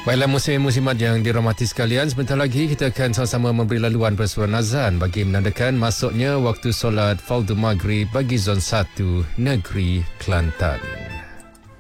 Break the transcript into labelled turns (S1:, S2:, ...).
S1: Baiklah muslimat yang dirahmati sekalian, sebentar lagi kita akan sama-sama memberi laluan bersuara azan bagi menandakan masuknya waktu solat Fardhu Maghrib bagi Zon 1 Negeri Kelantan.